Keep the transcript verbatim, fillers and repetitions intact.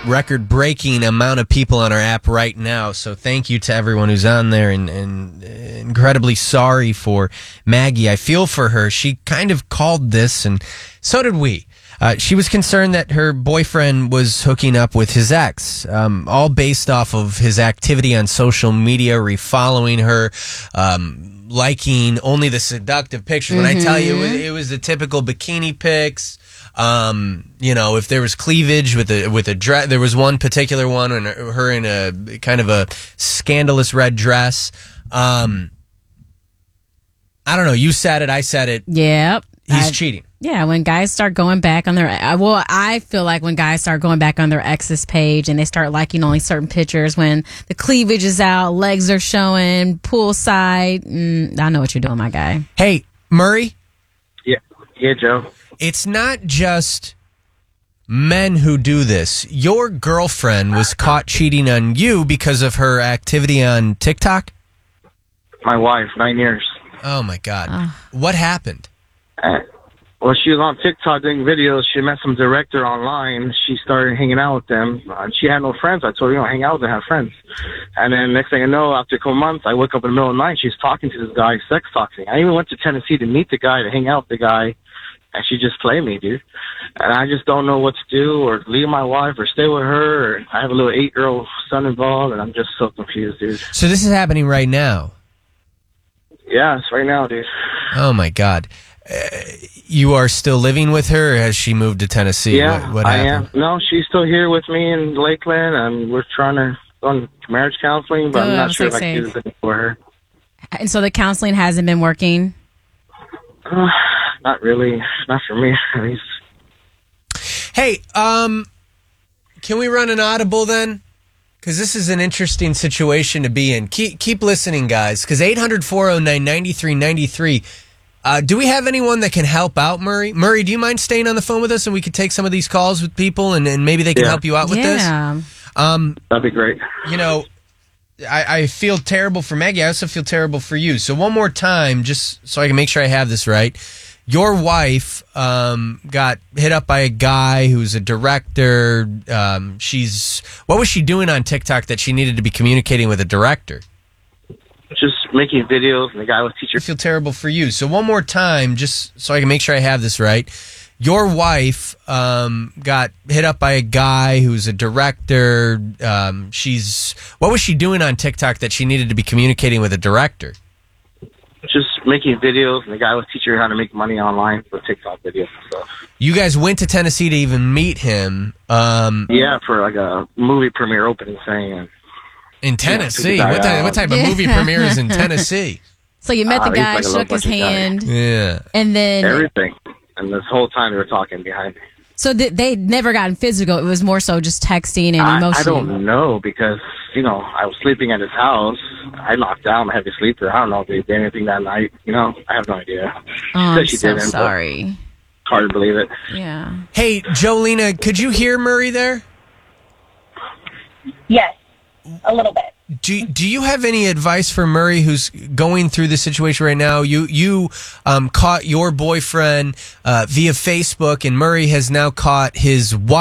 record-breaking amount of people on our app right now. So thank you to everyone who's on there, and, and incredibly sorry for Maggie. I feel for her. She kind of called this, and so did we. Uh, she was concerned that her boyfriend was hooking up with his ex, um, all based off of his activity on social media, refollowing her, um, liking only the seductive pictures. When mm-hmm. I tell you, it was, it was the typical bikini pics. Um, you know, if there was cleavage with a with a dress, there was one particular one, and her in a kind of a scandalous red dress. Um, I don't know. You said it. I said it. Yep. He's I, cheating. Yeah, when guys start going back on their, well, I feel like when guys start going back on their ex's page and they start liking only certain pictures, when the cleavage is out, legs are showing, poolside, mm, I know what you're doing, my guy. Hey, Murray? Yeah, yeah, Joe. It's not just men who do this. Your girlfriend was caught cheating on you because of her activity on TikTok? My wife, nine years. Oh, my God. Uh. What happened? Uh, Well, she was on TikTok doing videos. She met some director online. She started hanging out with them. Uh, she had no friends. I told her, you know, hang out with them, have friends. And then next thing I know, after a couple months, I wake up in the middle of the night. She's talking to this guy, sex talking. I even went to Tennessee to meet the guy, to hang out with the guy. And she just played me, dude. And I just don't know what to do, or leave my wife, or stay with her. Or I have a little eight-year-old son involved, and I'm just so confused, dude. So this is happening right now? Yeah, it's right now, dude. Oh, my God. Uh, you are still living with her, or has she moved to Tennessee? Yeah, what, what I happened? am. No, she's still here with me in Lakeland, and we're trying to go on marriage counseling, but Good, I'm I not was sure if like I can do saying- this for her. And so the counseling hasn't been working? Uh, not really. Not for me, at least. Hey, um, can we run an audible then? Because this is an interesting situation to be in. Keep, keep listening, guys, because eight hundred, four oh nine, nine three nine three. Uh, do we have anyone that can help out, Murray? Murray, do you mind staying on the phone with us, and we could take some of these calls with people, and, and maybe they can Yeah. help you out with Yeah. this? Um, That'd be great. you know, I, I feel terrible for Maggie. I also feel terrible for you. So one more time, just so I can make sure I have this right. Your wife um, got hit up by a guy who's a director. Um, she's what was she doing on TikTok that she needed to be communicating with a director? Just making videos, and the guy was teacher. I feel terrible for you. So one more time, just so I can make sure I have this right. Your wife um, got hit up by a guy who's a director. Um, she's what was she doing on TikTok that she needed to be communicating with a director? Just making videos, and the guy was teaching her how to make money online with TikTok videos and stuff. You guys went to Tennessee to even meet him. Um, Yeah, for like a movie premiere opening thing. And in Tennessee? Yeah, what, type, what type of Yeah. movie premiere is in Tennessee? So you met Uh, the he's guy, like a shook his low-budget guy. hand, Yeah. and then... everything. And this whole time they were talking behind me. So th- they never gotten physical. It was more so just texting and I, I emotional. don't know, because, you know, I was sleeping at his house. I knocked out. I'm a heavy sleeper. I don't know if they did anything that night. You know, I have no idea. Oh, She I'm said she so didn't, but sorry. hard to believe it. Yeah. Hey, Jolena, could you hear Murray there? Yes, a little bit. Do Do you have any advice for Murray, who's going through this situation right now? You you um, caught your boyfriend uh, via Facebook, and Murray has now caught his wife.